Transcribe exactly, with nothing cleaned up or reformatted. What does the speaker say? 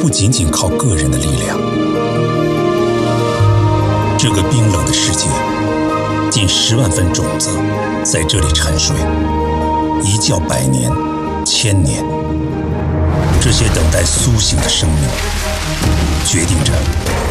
不仅仅靠个人的力量。这个冰冷的世界，近十万份种子在这里沉睡，一觉百年、千年。这些等待苏醒的生命，决定着